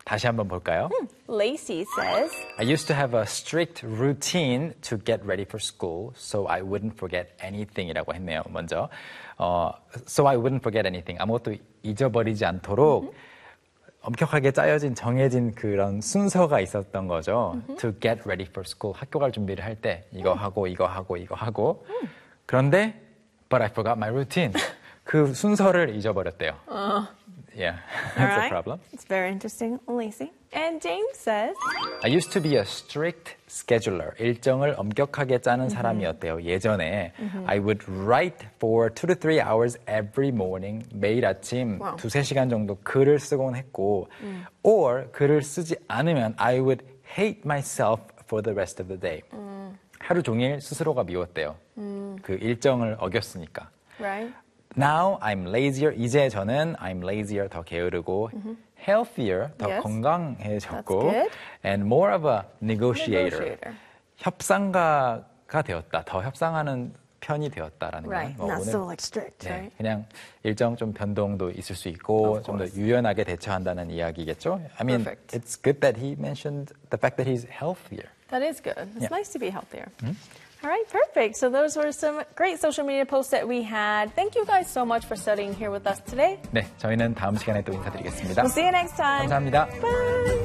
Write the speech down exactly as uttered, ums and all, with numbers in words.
다시 한번 볼까요? Hmm. Lacey says, I used to have a strict routine to get ready for school, so I wouldn't forget anything이라고 했네요. 먼저, 어, so I wouldn't forget anything. 아무것도 잊어버리지 않도록 mm-hmm. 엄격하게 짜여진 정해진 그런 순서가 있었던 거죠. Mm-hmm. To get ready for school. 학교 갈 준비를 할 때 이거 mm. 하고 이거 하고 이거 하고. Mm. 그런데 but I forgot my routine. 그 순서를 잊어버렸대요. Uh. Yeah, that's right. a problem. It's very interesting, Lacey. And James says, I used to be a strict scheduler. 일정을 엄격하게 짜는 mm-hmm. 사람이었대요. 예전에 mm-hmm. I would write for two to three hours every morning. 매일 아침 wow. 두세 시간 정도 글을 쓰곤 했고 mm. or 글을 쓰지 않으면 I would hate myself for the rest of the day. Mm. 하루 종일 스스로가 미웠대요. Mm. 그 일정을 어겼으니까. Right. Now I'm lazier. 이제 저는 I'm lazier, 더 게으르고 mm-hmm. healthier, 더 yes. 건강해졌고 and more of a negotiator. negotiator. 협상가가 되었다. 더 협상하는 편이 되었다라는 right. 거. Not 오늘, so like strict, 네, right? 그냥 일정 좀 변동도 있을 수 있고 좀 더 유연하게 대처한다는 이야기겠죠. I mean, Perfect. it's good that he mentioned the fact that he's healthier. That is good. It's yeah. nice to be healthier. Hmm? All right, perfect. So those were some great social media posts that we had. Thank you guys so much for studying here with us today. 네, 저희는 다음 시간에 또 인사드리겠습니다. We'll see you next time. 감사합니다. Bye.